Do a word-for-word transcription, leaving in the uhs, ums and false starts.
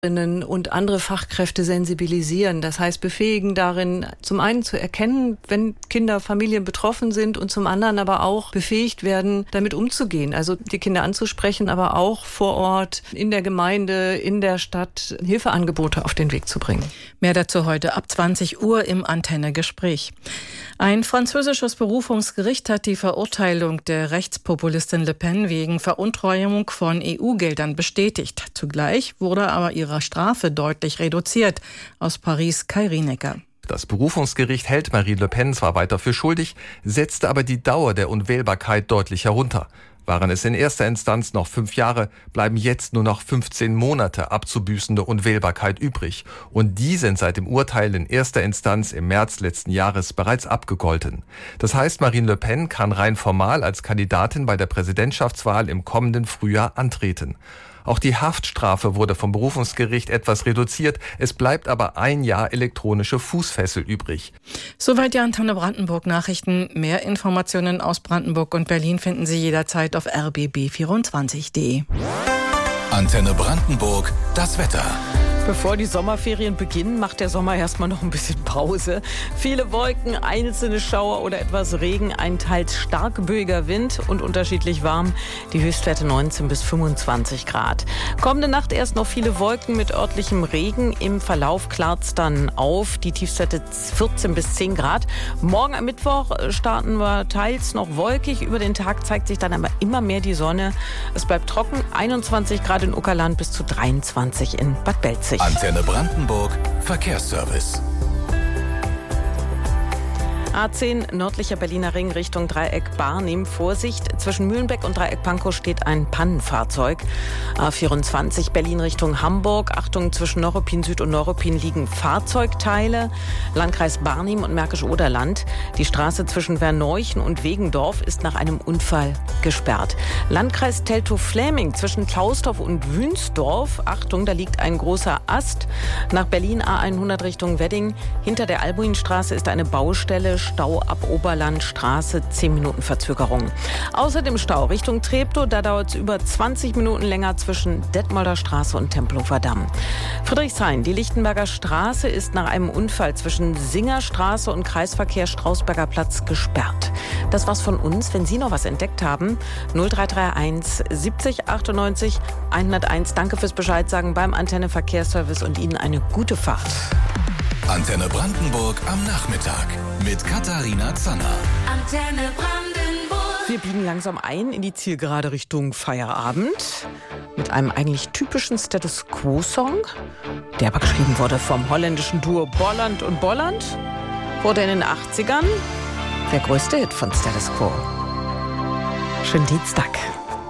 und andere Fachkräfte sensibilisieren. Das heißt, befähigen darin, zum einen zu erkennen, wenn Kinder, Familien betroffen sind und zum anderen aber auch befähigt werden, damit umzugehen. Also die Kinder anzusprechen, aber auch vor Ort, in der Gemeinde, in der Stadt Hilfeangebote auf den Weg zu bringen. Mehr dazu heute ab zwanzig Uhr im Antenne-Gespräch. Ein französisches Berufungsgericht hat die Verurteilung der Rechtspopulistin Le Pen wegen Veruntreuung von E U-Geldern bestätigt. Zugleich wurde aber ihre Strafe deutlich reduziert. Aus Paris, Kai Rienecker. Das Berufungsgericht hält Marine Le Pen zwar weiter für schuldig, setzte aber die Dauer der Unwählbarkeit deutlich herunter. Waren es in erster Instanz noch fünf Jahre, bleiben jetzt nur noch fünfzehn Monate abzubüßende Unwählbarkeit übrig. Und die sind seit dem Urteil in erster Instanz im März letzten Jahres bereits abgegolten. Das heißt, Marine Le Pen kann rein formal als Kandidatin bei der Präsidentschaftswahl im kommenden Frühjahr antreten. Auch die Haftstrafe wurde vom Berufungsgericht etwas reduziert. Es bleibt aber ein Jahr elektronische Fußfessel übrig. Soweit die Antenne Brandenburg Nachrichten. Mehr Informationen aus Brandenburg und Berlin finden Sie jederzeit auf r b b vierundzwanzig punkt de. Antenne Brandenburg, das Wetter. Bevor die Sommerferien beginnen, macht der Sommer erstmal noch ein bisschen Pause. Viele Wolken, einzelne Schauer oder etwas Regen, ein teils stark böiger Wind und unterschiedlich warm. Die Höchstwerte neunzehn bis fünfundzwanzig Grad. Kommende Nacht erst noch viele Wolken mit örtlichem Regen. Im Verlauf klart's dann auf. Die Tiefstwerte vierzehn bis zehn Grad. Morgen am Mittwoch starten wir teils noch wolkig. Über den Tag zeigt sich dann aber immer mehr die Sonne. Es bleibt trocken. einundzwanzig Grad in Uckerland bis zu dreiundzwanzig in Bad Belzig. Antenne Brandenburg, Verkehrsservice. A zehn nördlicher Berliner Ring Richtung Dreieck Barnim. Vorsicht, zwischen Mühlenbeck und Dreieck Pankow steht ein Pannenfahrzeug. A vierundzwanzig Berlin Richtung Hamburg. Achtung, zwischen Neuruppin Süd und Neuruppin liegen Fahrzeugteile. Landkreis Barnim und Märkisch-Oderland. Die Straße zwischen Verneuchen und Wegendorf ist nach einem Unfall gesperrt. Landkreis Teltow-Fläming zwischen Klausdorf und Wünsdorf. Achtung, da liegt ein großer Ast. Nach Berlin A hundert Richtung Wedding. Hinter der Albuinstraße ist eine Baustelle. Stau ab Oberlandstraße, zehn Minuten Verzögerung. Außerdem Stau Richtung Treptow, da dauert es über zwanzig Minuten länger zwischen Detmolder Straße und Tempelhofer Damm. Friedrichshain, die Lichtenberger Straße ist nach einem Unfall zwischen Singerstraße und Kreisverkehr Strausberger Platz gesperrt. Das war's von uns. Wenn Sie noch was entdeckt haben, null drei drei eins siebzig achtundneunzig hunderteins. Danke fürs Bescheid sagen beim Antenne Verkehrsservice und Ihnen eine gute Fahrt. Antenne Brandenburg am Nachmittag mit Katharina Zanner. Antenne Brandenburg. Wir biegen langsam ein in die Zielgerade Richtung Feierabend mit einem eigentlich typischen Status Quo-Song, der aber geschrieben wurde vom holländischen Duo Bolland und Bolland. Wurde in den achtzigern der größte Hit von Status Quo. Schönen Dienstag.